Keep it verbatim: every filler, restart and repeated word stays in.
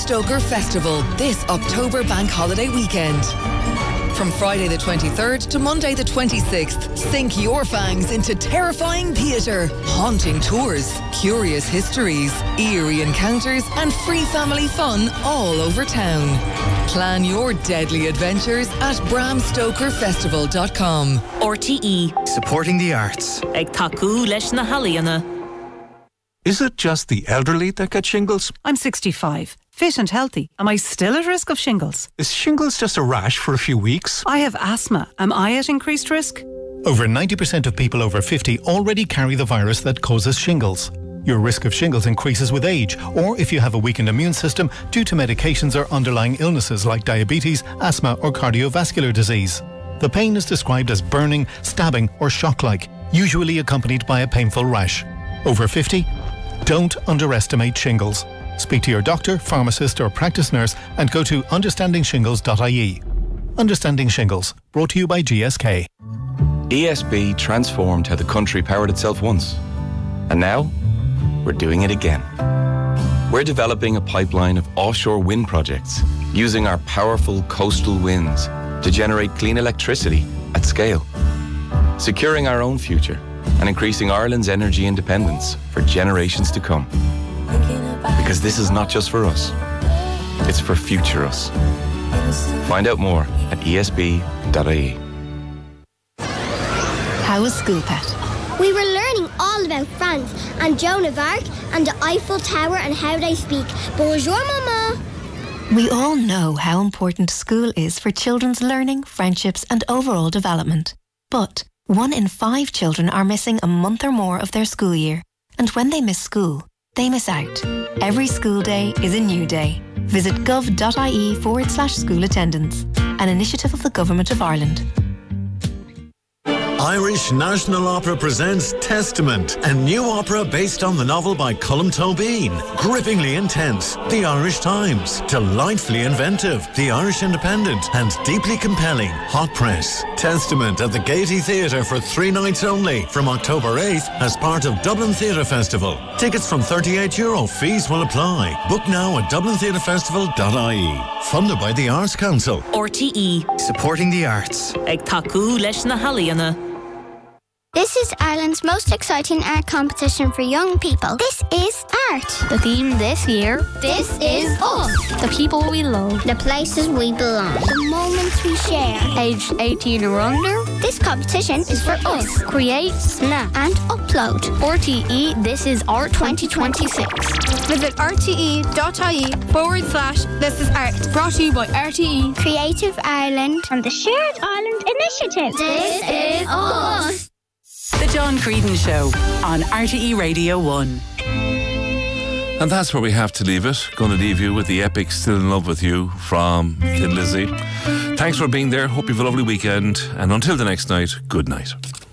Stoker Festival this October bank holiday weekend. From Friday the twenty-third to Monday the twenty-sixth, sink your fangs into terrifying theatre, haunting tours, curious histories, eerie encounters and free family fun all over town. Plan your deadly adventures at bram stoker festival dot com. R T E. Supporting the arts. Ag tacu leis na halaíonna. Is it just the elderly that get shingles? I'm sixty-five, fit and healthy. Am I still at risk of shingles? Is shingles just a rash for a few weeks? I have asthma. Am I at increased risk? Over ninety percent of people over fifty already carry the virus that causes shingles. Your risk of shingles increases with age, or if you have a weakened immune system due to medications or underlying illnesses like diabetes, asthma or cardiovascular disease. The pain is described as burning, stabbing or shock-like, usually accompanied by a painful rash. Over fifty? Don't underestimate shingles. Speak to your doctor, pharmacist or practice nurse and go to understanding shingles dot I E. Understanding Shingles, brought to you by G S K. E S B transformed how the country powered itself once. And now, we're doing it again. We're developing a pipeline of offshore wind projects using our powerful coastal winds to generate clean electricity at scale, securing our own future and increasing Ireland's energy independence for generations to come. Because this is not just for us, it's for future us. Find out more at E S B dot I E. How was school, Pet? We were learning all about France and Joan of Arc and the Eiffel Tower and how they speak. Bonjour, Mama. We all know how important school is for children's learning, friendships and overall development. But one in five children are missing a month or more of their school year. And when they miss school, they miss out. Every school day is a new day. Visit gov.ie forward slash school attendance, an initiative of the Government of Ireland. Irish National Opera presents Testament, a new opera based on the novel by Colm Tóibín. Grippingly intense, The Irish Times. Delightfully inventive, The Irish Independent. And deeply compelling, Hot Press. Testament at the Gaiety Theatre for three nights only from October eighth as part of Dublin Theatre Festival. Tickets from thirty-eight euro, fees will apply. Book now at dublin theatre festival dot I E. Funded by the Arts Council. R T E. Supporting the arts. Ag tacu leis na halaíonna. This is Ireland's most exciting art competition for young people. This is art. The theme this year, This is us. the people we love, The places we belong. The moments we share. aged eighteen or under. This competition is for us. Create, Snap and upload. R T E, this is art twenty twenty-six. Visit rte.ie forward slash this is art. Brought to you by R T E, Creative Ireland and the Shared Ireland Initiative. This is us. The John Creedon Show on R T E Radio one. And that's where we have to leave it. Going to leave you with the epic Still in Love with You from Thin Lizzy. Thanks for being there. Hope you have a lovely weekend. And until the next night, good night.